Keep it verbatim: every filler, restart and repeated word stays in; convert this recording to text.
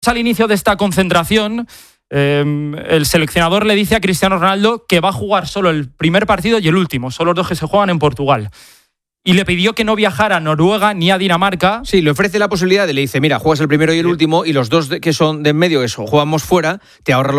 Al inicio de esta concentración, eh, el seleccionador le dice a Cristiano Ronaldo que va a jugar solo el primer partido y el último, son los dos que se juegan en Portugal. Y le pidió que no viajara a Noruega ni a Dinamarca. Sí, le ofrece la posibilidad, le dice, mira, juegas el primero y el último, y los dos que son de en medio, eso, jugamos fuera, te ahorra los